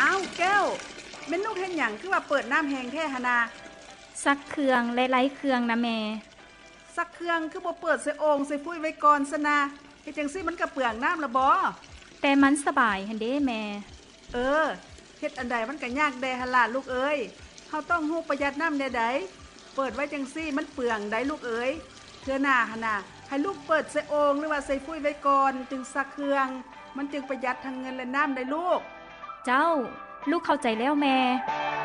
อ้าวแก้วแม่นลูกเฮ็ดหยังคือว่าเปิดน้ำแห้งแท้หนนาซักเครื่องและไร้เครื่องนะแม่ซักเครื่องคือบ่เปิดใส่โอ่งใส่ฟุ้ยไว้ก่อนซะนะเฮ็ดจังซี่มันก็เปลืองน้ำละบ่แต่มันสบายหั่นเด้แม่เออเฮ็ดอันใดมันก็ยากแดหั่นล่ะลูกเอ้ยเฮาต้องฮู้ประหยัดน้ำแน่ใดเปิดไว้จังซี่มันเปลืองได้ลูกเอ้ยเทื่อหน้าหั่นน่ะให้ลูกเปิดใส่โอ่งหรือว่าใส่ฟุ้ยไว้ก่อนจึงซักเครื่องมันจึงประหยัดทั้งเงินและน้ำได้ลูกเจ้าลูกเข้าใจแล้วแม่